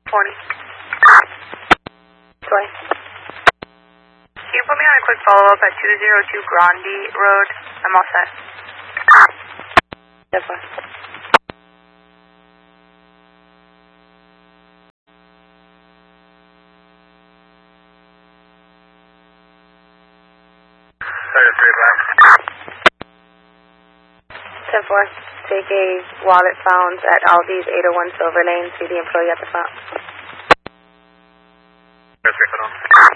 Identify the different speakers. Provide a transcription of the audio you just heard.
Speaker 1: 20.
Speaker 2: 20.
Speaker 1: Can you put me on a quick follow-up at 202 Grandi Road? I'm all set.
Speaker 2: 10-4. Take a wallet found at Aldi's 801 Silver Lane. See the employee at the front.
Speaker 3: Yes,